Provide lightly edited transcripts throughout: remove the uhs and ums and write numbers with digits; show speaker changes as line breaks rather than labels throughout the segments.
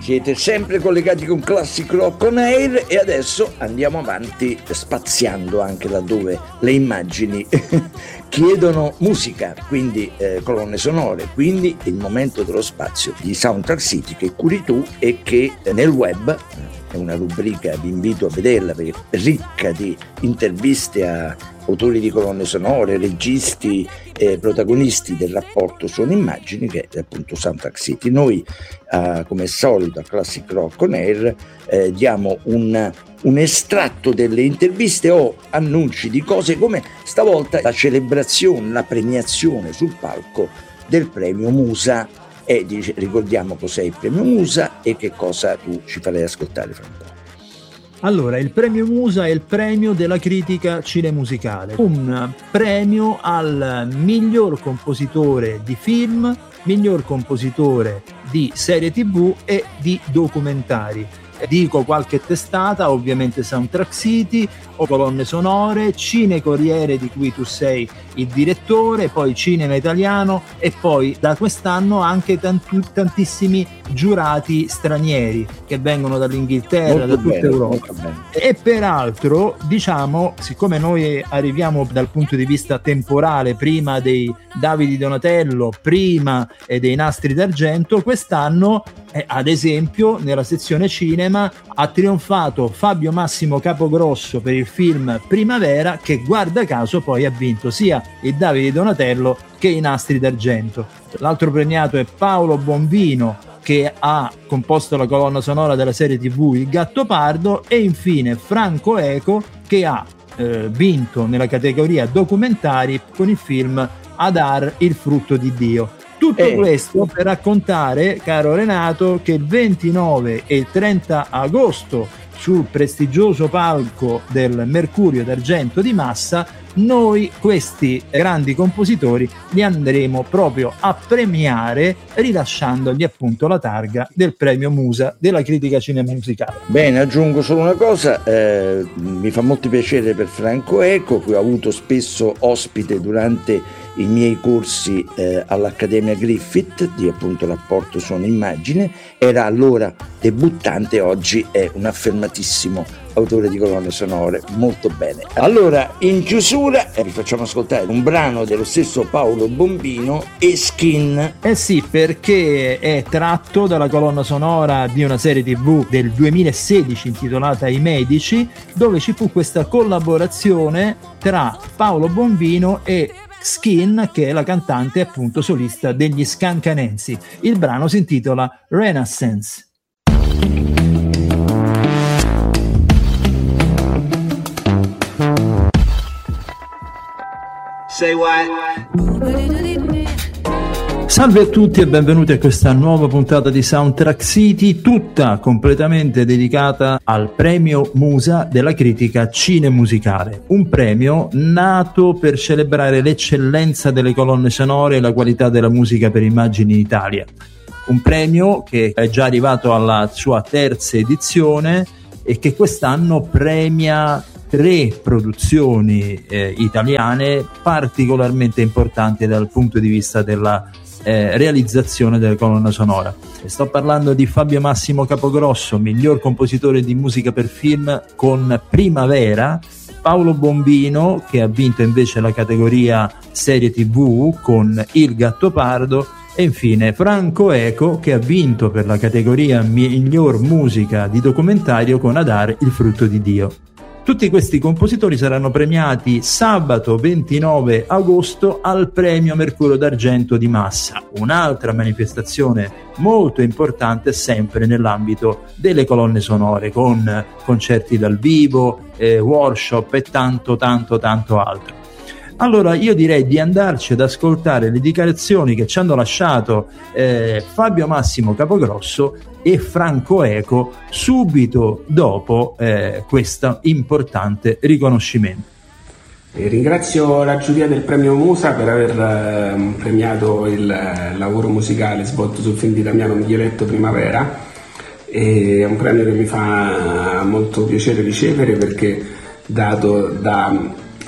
Siete sempre collegati con Classic Rock On Air e adesso andiamo avanti spaziando anche laddove le immagini chiedono musica, quindi colonne sonore, quindi il momento dello spazio di Soundtrack City che curi tu e che nel web è una rubrica, vi invito a vederla perché è ricca di interviste a autori di colonne sonore, registi, protagonisti del rapporto suono-immagini che è appunto Soundtrack City. Noi come solito a Classic Rock On Air diamo un estratto delle interviste o annunci di cose come stavolta la celebrazione, la premiazione sul palco del premio Musa. E ricordiamo cos'è il premio Musa e che cosa tu ci farai ascoltare, Franco.
Allora, il premio Musa è il premio della critica cinemusicale, un premio al miglior compositore di film, miglior compositore di serie TV e di documentari. Dico qualche testata, ovviamente Soundtrack City o colonne sonore, Cine Corriere di cui tu sei il direttore, poi Cinema Italiano e poi da quest'anno anche tantissimi giurati stranieri che vengono dall'Inghilterra, da tutta Europa. E peraltro, diciamo, siccome noi arriviamo dal punto di vista temporale prima dei Davide Donatello, prima dei Nastri d'Argento, quest'anno ad esempio nella sezione cinema ha trionfato Fabio Massimo Capogrosso per il film Primavera, che guarda caso poi ha vinto sia il Davide Donatello che i Nastri d'Argento. L'altro premiato è Paolo Bonvino, che ha composto la colonna sonora della serie TV Il Gattopardo, e infine Franco Eco, che ha vinto nella categoria documentari con il film Adar, il frutto di Dio. Tutto questo per raccontare, caro Renato, che il 29 e il 30 agosto sul prestigioso palco del Mercurio d'Argento di Massa noi questi grandi compositori li andremo proprio a premiare, rilasciandogli appunto la targa del premio Musa della critica cinemusicale.
Bene, aggiungo solo una cosa, mi fa molto piacere per Franco Eco, che ho avuto spesso ospite durante i miei corsi all'Accademia Griffith di appunto rapporto suono-immagine. Era allora debuttante, oggi è un affermatissimo autore di colonne sonore. Molto bene. Allora, in chiusura vi facciamo ascoltare un brano dello stesso Paolo Bombino, e Skin.
Sì, perché è tratto dalla colonna sonora di una serie TV del 2016 intitolata I Medici, dove ci fu questa collaborazione tra Paolo Bombino e Skin, che è la cantante appunto solista degli Scancanensi. Il brano si intitola Renaissance.
Say what?
Salve a tutti e benvenuti a questa nuova puntata di Soundtrack City, tutta completamente dedicata al premio Musa della critica cinemusicale, un premio nato per celebrare l'eccellenza delle colonne sonore e la qualità della musica per immagini in Italia. Un premio che è già arrivato alla sua terza edizione e che quest'anno premia 3 produzioni italiane particolarmente importanti dal punto di vista della realizzazione della colonna sonora. Sto parlando di Fabio Massimo Capogrosso, miglior compositore di musica per film con Primavera, Paolo Bombino, che ha vinto invece la categoria serie TV con Il Gattopardo, e infine Franco Eco, che ha vinto per la categoria miglior musica di documentario con Adar, il frutto di Dio. Tutti questi compositori saranno premiati sabato 29 agosto al premio Mercurio d'Argento di Massa, un'altra manifestazione molto importante sempre nell'ambito delle colonne sonore, con concerti dal vivo, workshop e tanto altro. Allora io direi di andarci ad ascoltare le dichiarazioni che ci hanno lasciato Fabio Massimo Capogrosso e Franco Eco subito dopo questo importante riconoscimento.
Ringrazio la giuria del premio Musa per aver premiato il lavoro musicale svolto sul film di Damiano Miglioretto Primavera. È un premio che mi fa molto piacere ricevere, perché dato da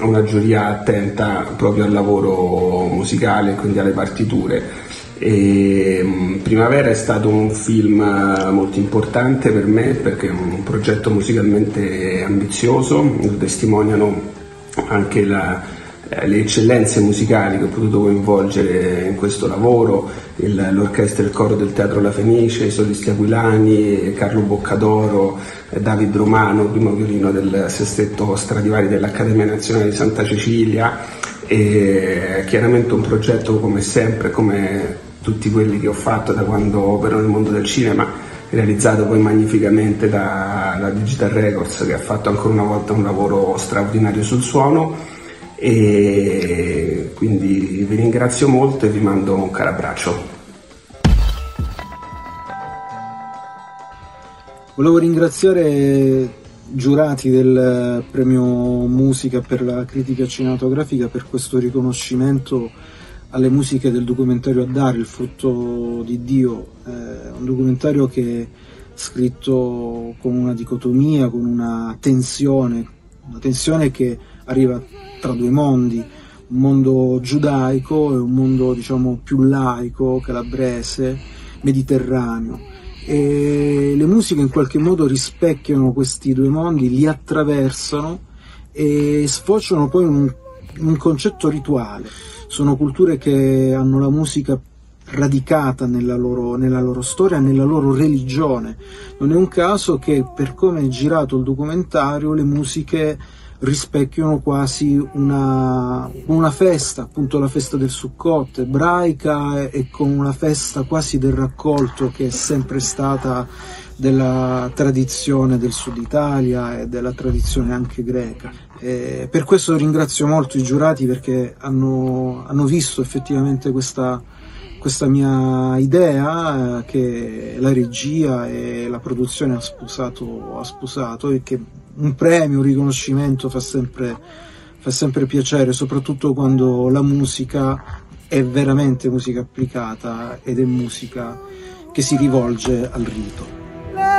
una giuria attenta proprio al lavoro musicale, quindi alle partiture. Primavera è stato un film molto importante per me perché è un progetto musicalmente ambizioso, lo testimoniano anche le eccellenze musicali che ho potuto coinvolgere in questo lavoro, l'orchestra e il coro del Teatro La Fenice, i solisti aquilani, Carlo Boccadoro, David Romano, primo violino del sestetto Stradivari dell'Accademia Nazionale di Santa Cecilia, e chiaramente un progetto come sempre, come tutti quelli che ho fatto da quando opero nel mondo del cinema, realizzato poi magnificamente da Digital Records, che ha fatto ancora una volta un lavoro straordinario sul suono, e quindi vi ringrazio molto e vi mando un caro abbraccio.
Volevo ringraziare giurati del premio Musica per la critica cinematografica per questo riconoscimento alle musiche del documentario A Dare, il frutto di Dio, un documentario che è scritto con una dicotomia, con una tensione che arriva tra due mondi, un mondo giudaico e un mondo diciamo più laico, calabrese, mediterraneo, e le musiche in qualche modo rispecchiano questi due mondi, li attraversano e sfociano poi in un concetto rituale. Sono culture che hanno la musica radicata nella loro storia, nella loro religione. Non è un caso che, per come è girato il documentario, le musiche rispecchiano quasi una festa, appunto la festa del Sukkot ebraica, e con una festa quasi del raccolto che è sempre stata della tradizione del Sud Italia e della tradizione anche greca. Per questo ringrazio molto i giurati, perché hanno visto effettivamente questa mia idea, che la regia e la produzione ha sposato, e che un premio, un riconoscimento fa sempre piacere, soprattutto quando la musica è veramente musica applicata ed è musica che si rivolge al rito.